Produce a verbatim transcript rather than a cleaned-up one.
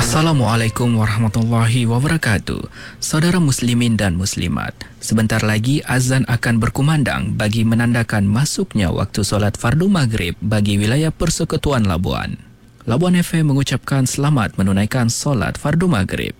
Assalamualaikum warahmatullahi wabarakatuh. Saudara muslimin dan muslimat, sebentar lagi azan akan berkumandang bagi menandakan masuknya waktu solat fardu maghrib bagi wilayah Persekutuan Labuan. Labuan F M mengucapkan selamat menunaikan solat fardu maghrib.